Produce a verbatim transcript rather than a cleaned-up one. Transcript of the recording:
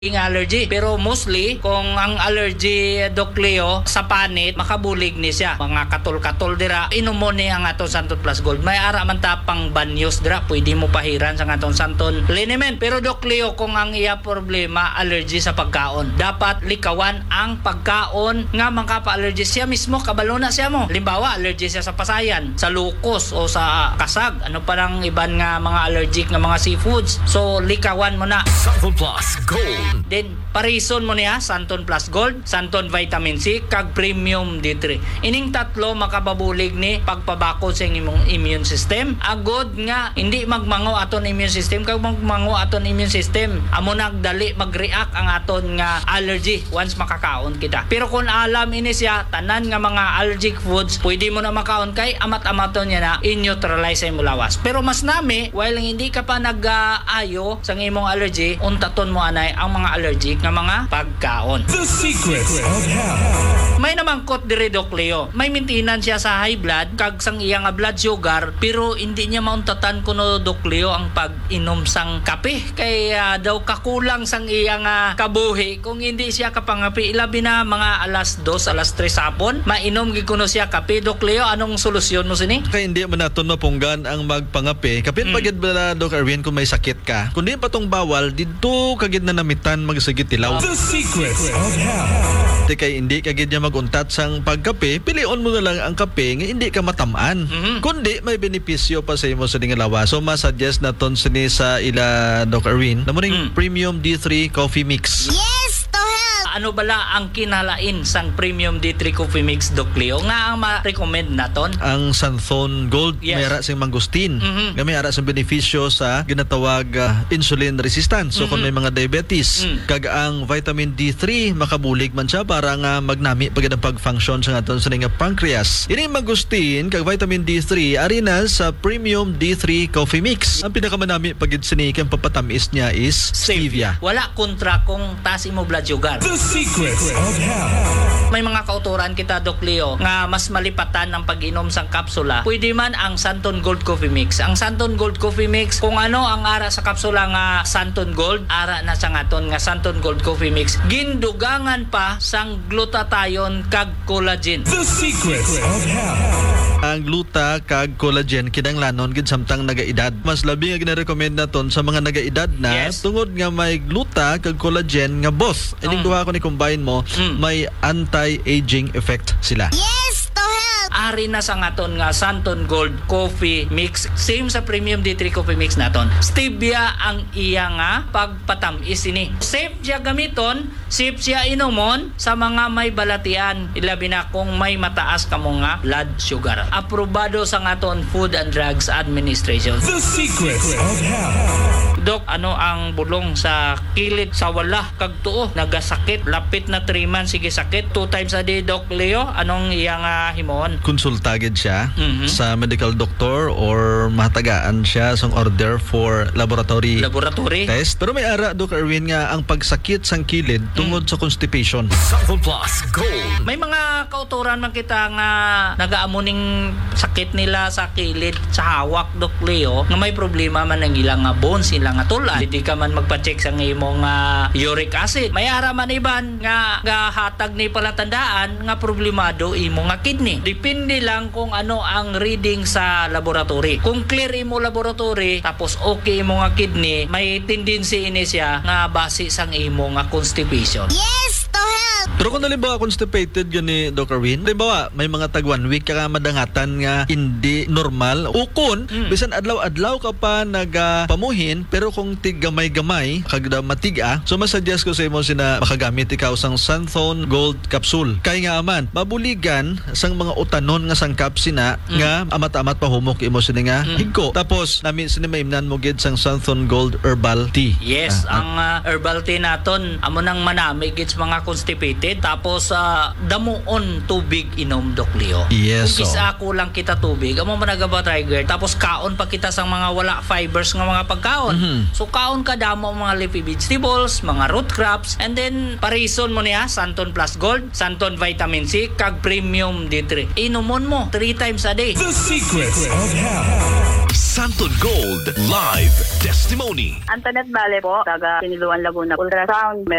Yung allergy. Pero mostly, kung ang allergy, Doc Leo, sa panit, makabulig ni siya. Mga katol-katol dira, inom mo ni ang aton Santon Plus Gold. May ara man tapang banyos dira, pwede mo pahiran sa aton Santon liniment. Pero Doc Leo, kung ang iya problema, allergy sa pagkaon, dapat likawan ang pagkaon nga makapa-allergy siya mismo, kabalo na siya mo. Limbawa, allergy siya sa pasayan, sa lukos, o sa kasag. Ano pa lang iban nga mga allergic nga mga seafoods. So, likawan mo na. Santon Plus Gold. Then, parison mo niya, Santon Plus Gold, Santon Vitamin C, kag Premium D three. Ining tatlo makababulig ni pagpabako sa imong immune system. Agod nga, hindi magmango aton immune system, kag magmango aton immune system. Amo nagdali mag-react ang aton nga allergy once makakaon kita. Pero kung alam ini siya, tanan nga mga allergic foods, pwede mo na makaon kay amat-amaton niya na in-neutralize sa imong lawas. Pero mas nami, while hindi ka pa nag-ayo sa imong allergy, untaton mo anay ang mga allergic nga mga pagkaon. The Secrets of Health. May namangkot diri Doc Leo. May maintenance siya sa high blood kag sang iya nga blood sugar, pero hindi niya mauntatan kuno Doc Leo ang pag-inom sang kape. Kay uh, daw kakulang sang iya nga kabuhi kung hindi siya kapangapi. Ilabi na mga alas dos, alas tres hapon, mainom gid kuno siya kape. Doc Leo, anong solusyon mo sini? Kaya hindi mo naton mapunggan ang magpangape. Kapit mm. pagid bala Doc Erwin kung may sakit ka. Kung di pa tong bawal, dito kagid na namitan magsagit tilaw. The Secrets of Health. Di kay hindi kagid niya maguntat sang pagkape, pilion mo na lang ang kape nga hindi ka matamaan. Mm-hmm. Kundi may benepisyo pa sa imo sa ding lawas. So ma-suggest naton sini sa ila Doc Erwin na mo ring Mm. Premium D three Coffee Mix. Yes, to help! Ano bala ang kinalain sang Premium D three Coffee Mix, Doc Leo? Nga ang ma-recommend naton? Ang Santon Gold, Yes. may ara sing mangustin. Mhm. Nga may ara sing benepisyo sa ginatawag ah, insulin resistance. So Mhm. kung may mga diabetes, Mm. kag ang vitamin D three makabulig man siya para nga magnami pagid ang pag-function sa aton sa nga pancreas. Ini mangustin kag vitamin D three ari na sa Premium D three Coffee Mix. Ang pinakamanami pagid sini kang papatamis niya is stevia. Wala kontra kung taas imo blood sugar. The Secrets of Health. May mga kauturan kita, Doc Leo, nga mas malipatan ng pag-inom sang kapsula. Pwede man ang Santon Gold Coffee Mix. Ang Santon Gold Coffee Mix, kung ano ang ara sa kapsula nga Santon Gold, ara na sa ngaton nga Santon Gold Coffee Mix. Gindugangan pa sang glutathione kag collagen. The Secrets of Health. Ang gluta kag collagen kinanglanon gid samtang nagaedad. Mas labi nga gina-recommend naton sa mga nagaedad na Yes. tungod nga may gluta kag collagen nga both. Ining Mm. duha ko ni combine mo, Mm. may anti-aging effect sila. Yes, to help! Ari na sa ngaton nga Santon Gold Coffee Mix. Same sa Premium D three Coffee Mix naton. Stevia ang iya nga pagpatamis ini. Safe siya gamiton, safe siya inomon sa mga may balatian. Ilabi na kung may mataas ka mo nga blood sugar. Aprobado sa ngaton Food and Drugs Administration. The Secrets of Health. Dok, ano ang bulong sa kilid sa wala kag tuo? Nagasakit, lapit na three months sige sakit. Two times a day, Doc Leo. Anong iyang uh, himon? Konsulta gid siya Mhm. sa medical doctor or mahatagaan siya sa order for laboratory Laboratory? test. Pero may ara Doc Erwin nga ang pagsakit sang kilid tungod sa constipation. Santon Plus Gold. May mga kauturan man kita nga nagaamuning sakit nila sa kilid, sa hawak, Doc Leo, nga may problema man ang ilang nga bones, ilang nga tulan. Hindi ka man magpa-check sa imong uh, uric acid. May ara man iban nga, nga hatag ni palatandaan nga problemado imo nga kidney. Depende lang kung ano ang reading sa laboratory. Kung clear imo laboratory, tapos okay imo nga kidney, may tendency ini siya nga base sang imo nga constipation. Yes, to help! Pero kung halimbawa constipated yun ni Doc Erwin, halimbawa may mga tag one week ka nga madangatan nga hindi normal, ukon, Mm. bisan adlaw-adlaw ka pa nagapamuhin, pero kung tig-gamay-gamay, kagda matiga, so masuggest ko sa imo sina makagamit ikaw sang Santon Gold Capsule. Kay nga aman, mabuligan sang mga utanon nga sangkap sina Mm. nga amat-amat pahumok imo sini nga Mm. higko. Tapos nami sini maimnan mo gid sang Santon Gold Herbal Tea. Yes, Ah, ang uh, herbal tea naton amo nang manami gits mga constipated, tapos uh, damuon tubig inom, Doc Leo. Yes, Kung so. isa kulang kita tubig, amo managaba trigger, tapos kaon pa kita sang mga wala fibers nga mga pagkaon. Mhm. So kaon ka damo ang mga leafy vegetables, mga root crops, and then parison mo niya Santon Plus Gold, Santon Vitamin C, kag Premium D three. Inomon mo three times a day. The Secrets of Health. Santon Gold Live Testimony. Antoinette Vale po, taga Siniluan, Laguna. Ultrasound,